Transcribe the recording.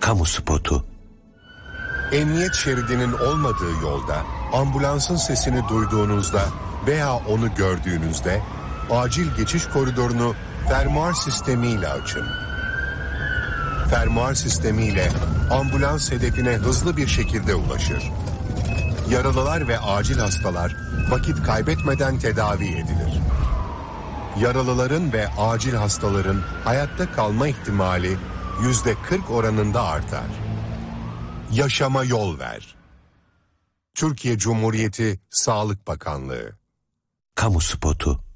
Kamu spotu. Emniyet şeridinin olmadığı yolda ambulansın sesini duyduğunuzda veya onu gördüğünüzde acil geçiş koridorunu fermuar sistemiyle açın. Fermuar sistemiyle ambulans hedefine hızlı bir şekilde ulaşır. Yaralılar ve acil hastalar vakit kaybetmeden tedavi edilir. Yaralıların ve acil hastaların hayatta kalma ihtimali %40 oranında artar. Yaşama yol ver. Türkiye Cumhuriyeti Sağlık Bakanlığı. Kamu spotu.